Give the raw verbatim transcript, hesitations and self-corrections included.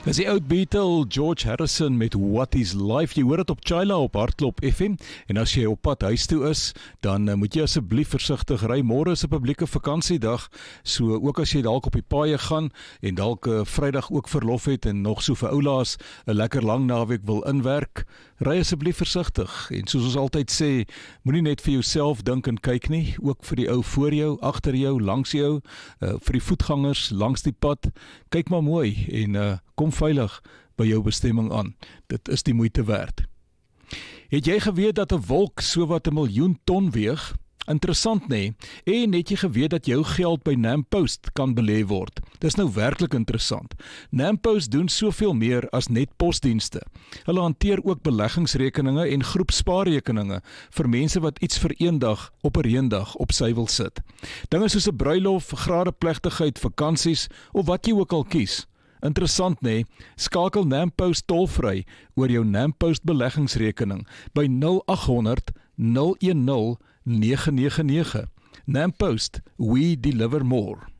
Dis die oud Beatle George Harrison met What is Life. Jy hoor dit op Chila op Hartklop F M. En as jy op pad huis toe is, dan uh, moet jy asseblief versigtig ry. Môre is 'n publieke vakansiedag, so ook as jy dalk op die paaie gaan en dalk uh, Vrydag ook verlof het en nog so vir oulaas 'n lekker lang naweek wil inwerk, ry asseblief versigtig. En soos ons altyd sê, moenie net vir jouself dink en kyk nie, ook vir die ou voor jou, agter jou, langs jou, uh, vir die voetgangers langs die pad. Kyk maar mooi en uh, kom veilig by jou bestemming aan. Dit is die moeite werd. Het jy geweet dat 'n wolk so wat 'n miljoen ton weeg? Interessant, nee. En het jy geweet dat jou geld by Nampost kan belê word? Dis nou werklik interessant. Nampost doen soveel meer as net posdienste. Hulle hanteer ook beleggingsrekeninge en groepspaarrekeninge vir mense wat iets vir eendag op 'n reendag op sy wil sit. Dinge soos 'n bruilof, gradeplegtigheid, vakansies of wat jy ook al kies. Interessant, nee, skakel Nampost tolvry oor jou Nampost beleggingsrekening by nul agt honderd nul een nul nege nege nege. Nampost, we deliver more.